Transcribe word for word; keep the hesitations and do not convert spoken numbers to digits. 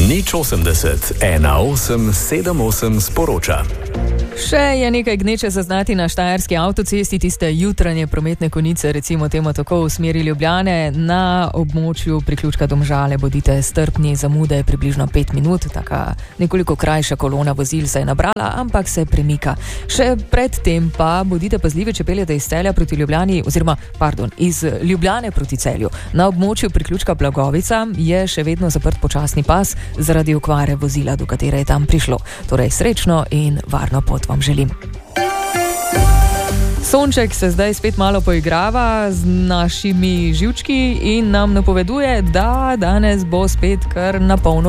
Nič osemdeset, ena osem, sedem osem sporoča. Še je nekaj gneče zaznati na štajerski avtocesti, tiste jutranje prometne konice, recimo temu tako, v smeri Ljubljane. Na območju priključka Domžale bodite strpni, zamude je približno pet minut, taka nekoliko krajša kolona vozil se je nabrala, ampak se premika. Še predtem pa bodite pazljivi, če peljete iz Celja proti Ljubljani, oziroma, pardon, iz Ljubljane proti Celju. Na območju priključka Blagovica je še vedno zaprt počasni pas zaradi okvare vozila, do katere je tam prišlo. Torej srečno in varno pot vam želim. Sonček se zdaj spet malo poigrava z našimi živčki in nam napoveduje, da danes bo spet kar na polno